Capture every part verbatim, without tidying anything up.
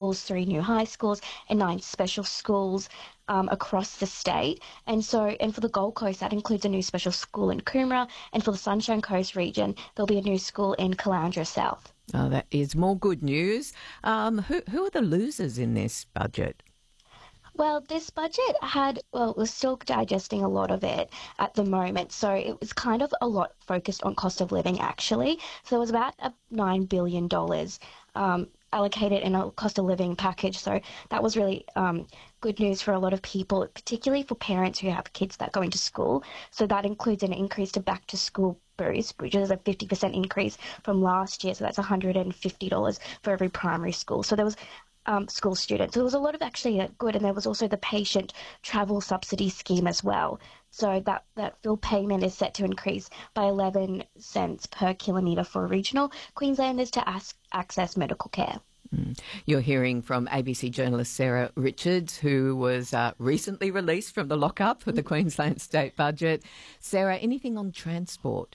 schools, three new high schools, and nine special schools um, across the state. And so, and for the Gold Coast, that includes a new special school in Coomera, and for the Sunshine Coast region, there'll be a new school in Caloundra South. Oh, that is more good news. Um, who, who are the losers in this budget? Well, this budget had, well, we're still digesting a lot of it at the moment. So it was kind of a lot focused on cost of living, actually. So there was about a nine billion dollars um, allocated in a cost of living package. So that was really um, good news for a lot of people, particularly for parents who have kids that go into school. So that includes an increase to back to school boost, which is a fifty percent increase from last year. So that's one hundred fifty dollars for every primary school. So there was Um, school students. So there was a lot of actually uh, good, and there was also the patient travel subsidy scheme as well. So that, that fuel payment is set to increase by eleven cents per kilometre for regional Queenslanders to ask, access medical care. Mm. You're hearing from A B C journalist Sarah Richards, who was uh, recently released from the lockup for the Queensland state budget. Sarah, anything on transport?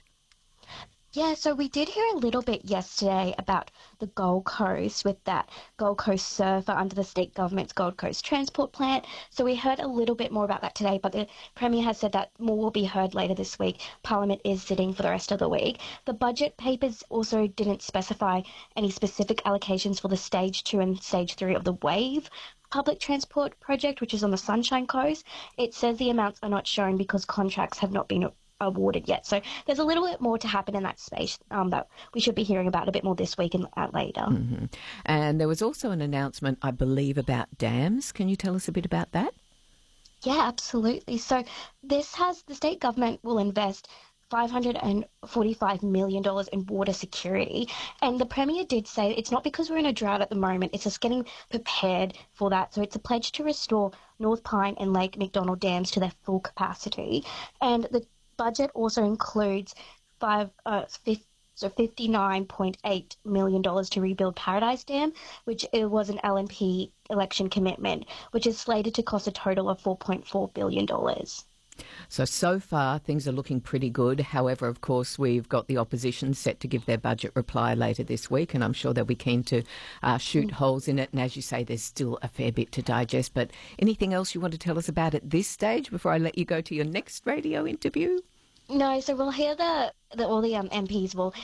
Yeah, so we did hear a little bit yesterday about the Gold Coast with that Gold Coast surfer under the state government's Gold Coast transport plan. So we heard a little bit more about that today, but the Premier has said that more will be heard later this week. Parliament is sitting for the rest of the week. The budget papers also didn't specify any specific allocations for the stage two and stage three of the WAVE public transport project, which is on the Sunshine Coast. It says the amounts are not shown because contracts have not been awarded yet. So there's a little bit more to happen in that space um, that we should be hearing about a bit more this week and uh, later. Mm-hmm. And there was also an announcement, I believe, about dams. Can you tell us a bit about that? Yeah, absolutely. So this has, the state government will invest five hundred forty-five million dollars in water security. And the Premier did say it's not because we're in a drought at the moment, it's just getting prepared for that. So it's a pledge to restore North Pine and Lake McDonald dams to their full capacity. And the budget also includes five, uh, fifty, so fifty-nine point eight million dollars to rebuild Paradise Dam, which it was an L N P election commitment, which is slated to cost a total of four point four billion dollars. So, so far, things are looking pretty good. However, of course, we've got the opposition set to give their budget reply later this week, and I'm sure they'll be keen to uh, shoot mm. holes in it. And as you say, there's still a fair bit to digest. But anything else you want to tell us about at this stage before I let you go to your next radio interview? No, so we'll hear the, the all the um, M Ps will